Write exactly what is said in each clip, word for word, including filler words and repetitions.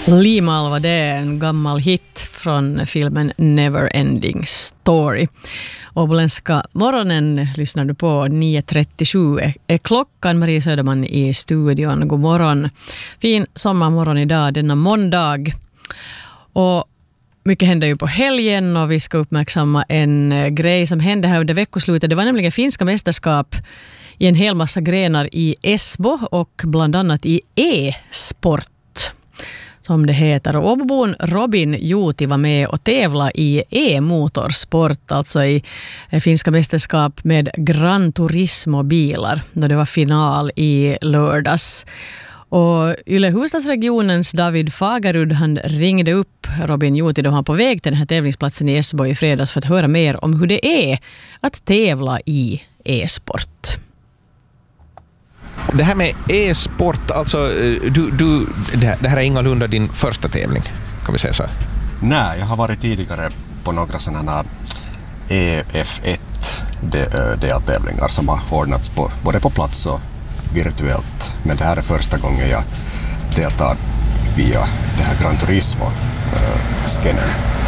Limal var det, en gammal hit från filmen Neverending Story. Åboländska morgonen lyssnar du på. Nio trettiosju är, är klockan. Marie Söderman i studion. God morgon. Fin sommarmorgon idag, denna måndag. Och mycket händer ju på helgen och vi ska uppmärksamma en grej som hände här under veckoslutet. Det var nämligen finska mästerskap i en hel massa grenar i Esbo och bland annat i e-sport, som det heter. Och Åbobon Robin Juuti var med och tävla i e-motorsport, alltså i finska mästerskap med Gran Turismo-bilar, då det var final i lördags. Och Yle Huslandsregionens David Fagerud, han ringde upp Robin Juuti då han var på väg till den här tävlingsplatsen i Esbo i fredags för att höra mer om hur det är att tävla i e-sport. Det här med e-sport, alltså du, du, det här är ingalunda din första tävling, kan vi säga så? Nej, jag har varit tidigare på några sådana E F ett deltävlingar som har ordnats på, både på plats och virtuellt. Men det här är första gången jag deltar via det här Gran Turismo-skennen.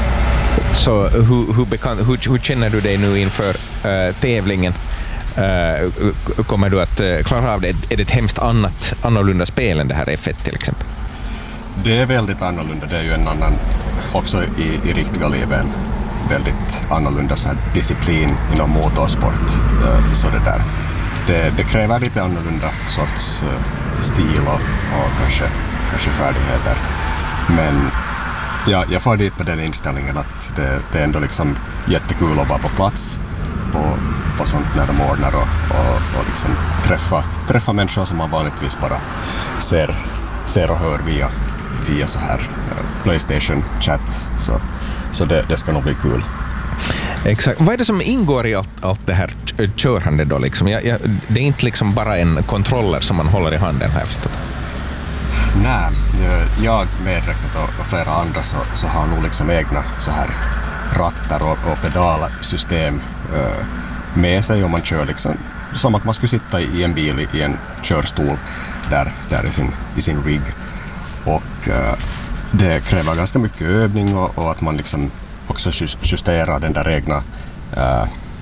Så hur, hur, bekant, hur, hur känner du dig nu inför uh, tävlingen? Uh, kommer du att uh, klara av det? Är det ett hemskt annat, annorlunda spel än det här F ett till exempel? Det är väldigt annorlunda. Det är ju en annan, också i, i riktiga livet, en väldigt annorlunda så här disciplin inom motorsport. Uh, så det där. Det, det kräver lite annorlunda sorts uh, stil och, och kanske, kanske färdigheter. Men ja, jag får dit med den inställningen att det, det är ändå liksom jättekul att vara på plats på, på sånt när de ordnar och, och, och liksom träffa, träffa människor som man vanligtvis bara ser, ser och hör via, via så här uh, PlayStation-chat. Så, så det, det ska nog bli kul. Exakt. Vad är det som ingår i allt, allt det här körande då? Liksom? Jag, jag, det är inte liksom bara en kontroller som man håller i handen, har jag förstått. Nej, jag medräknat och, och flera andra så, så har nog liksom egna så här rattar och, och pedalsystem uh, med sig om man kör liksom som att man skulle sitta i en bil i, i en körstol där, där i, sin, i sin rig. Och uh, det kräver ganska mycket övning och, och att man liksom också justerar den där egna uh,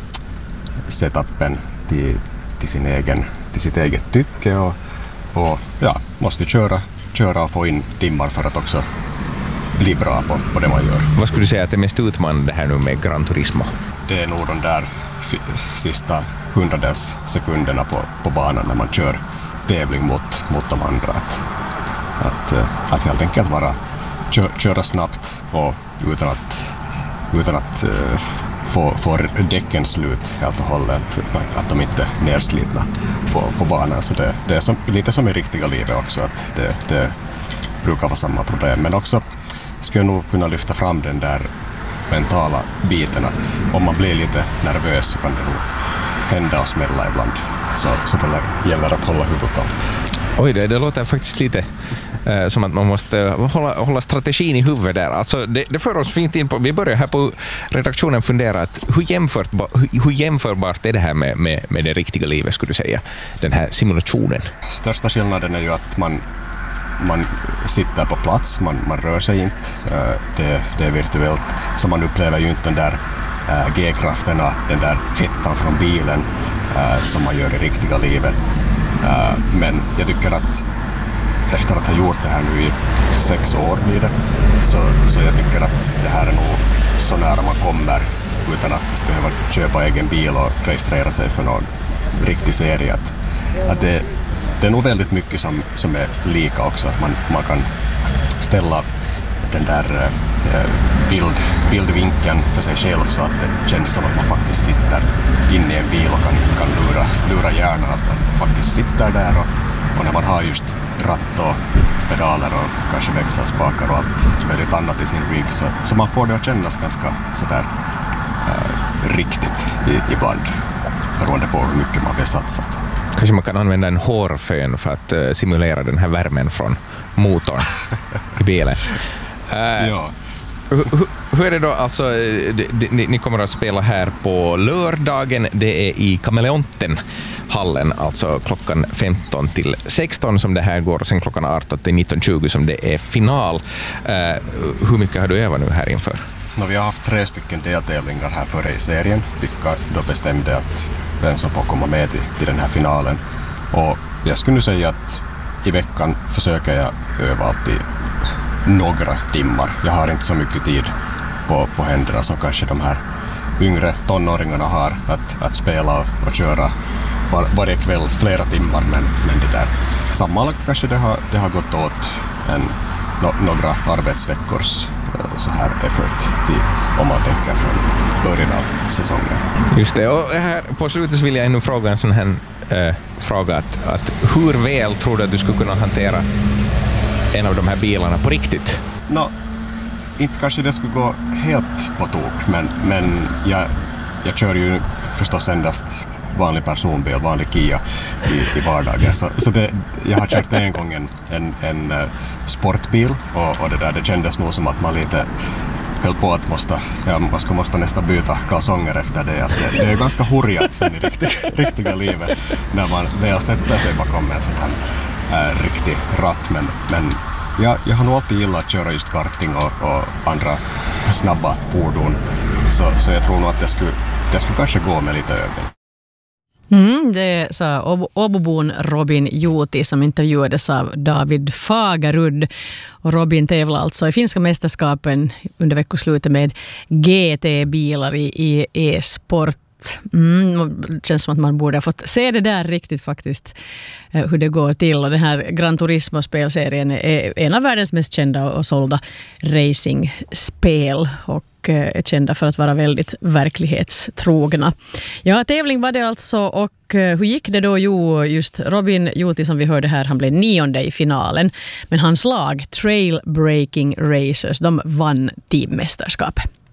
setupen till, till, sin egen, till sitt eget tycke och, och ja, måste köra, köra och få in timmar för att också bli bra på, på det man gör. Vad skulle du säga att det är mest utmanande här nu med Gran Turismo? Det är nog de där f- sista hundradels sekunderna på, på banan när man kör tävling mot, mot de andra. Att, att, att helt enkelt vara, kö, köra snabbt och utan att, utan att uh, få, få däcken slut helt och hållet, att de inte är nedslitna på, på banan. Så det, det är som, lite som i riktiga livet också, att det, det brukar vara samma problem. Men också skulle jag nog kunna lyfta fram den där mentala biten att om man blir lite nervös så kan det nog hända och smälla ibland. Så, så det gäller att hålla huvudet kallt. Oj, det, det låter faktiskt lite eh, som att man måste hålla, hålla strategin i huvudet där. Alltså, det, det för oss fint in på, vi börjar här på redaktionen fundera att hur, jämförbar, hur, hur jämförbart är det här med, med, med det riktiga livet, skulle du säga, den här simulationen? Största skillnaden är ju att man man sitter på plats, man, man rör sig inte, det, det är virtuellt, så man upplever ju inte den där äh, G-krafterna, den där hettan från bilen äh, som man gör i riktiga livet. Äh, men jag tycker att efter att ha gjort det här nu i sex år blir det, så, så jag tycker att det här är nog så nära man kommer utan att behöva köpa egen bil och registrera sig för någon riktig serie. Att, att det Det är nog väldigt mycket som, som är lika också, att man, man kan ställa den där eh, bild, bildvinkeln för sig själv så att det känns som att man faktiskt sitter inne i en bil och kan, kan lura, lura hjärnan att man faktiskt sitter där och, och när man har just ratt och pedaler och kanske växelspakar och allt väldigt annat i sin rig så, så man får det att kännas ganska sådär eh, riktigt i, ibland beroende på hur mycket man vill satsa. Kanske man kan använda en hårfön för att uh, simulera den här värmen från motorn i bilen. Uh, ja. hur, hur är det då, alltså, ni, ni kommer att spela här på lördagen, det är i Kameleonten hallen, alltså klockan femton till sexton som det här går och sen klockan arton till nitton tjugo som det är final. Uh, hur mycket har du övat nu här inför? No, vi har haft tre stycken deltävlingar här före i serien, vilka då bestämde att vem som får komma med till, till den här finalen. Och jag skulle nu säga att i veckan försöker jag öva alltid några timmar. Jag har inte så mycket tid på, på händerna som kanske de här yngre tonåringarna har att, att spela och köra var, varje kväll flera timmar, men, men det där sammanlagt kanske det har, det har gått åt en, no, några arbetsveckors så här effort till, om man tänker från början av säsongen. Just det, och här på slutet vill jag ännu fråga en sån här äh, fråga att, att hur väl tror du att du skulle kunna hantera en av de här bilarna på riktigt? No, inte kanske det skulle gå helt på tok, men, men jag, jag kör ju förstås endast vanlig personbil, vanlig Kia i, i vardagen. Så, så det, jag har kört en gång en, en, en sportbil och, och det där, det kändes nog som att man lite höll på att måste, ja, man ska måste nästan byta kalsonger efter det. Att det, det är ganska hurjat sen i riktiga, riktiga livet när man väl sätter sig bakom en sån här äh, riktig ratt. Men, men jag, jag har nog alltid gillat att köra just karting och, och andra snabba fordon. Så, så jag tror nog att det skulle, det skulle kanske gå med lite övning. Mm, det sa Åbobon Robin Juuti som intervjuades av David Fagerud. Och Robin tävlar alltså i finska mästerskapen under veckoslutet med G T-bilar i, i e-sport. Mm, det känns som att man borde ha fått se det där riktigt faktiskt, hur det går till. Och den här Gran Turismo-spelserien är en av världens mest kända och sålda racingspel och är kända för att vara väldigt verklighetstrogna. Ja, tävling var det alltså, och hur gick det då? Jo, just Robin Juuti som vi hörde här, han blev nionde i finalen. Men hans lag, Trail Breaking Racers, de vann teammästerskapet.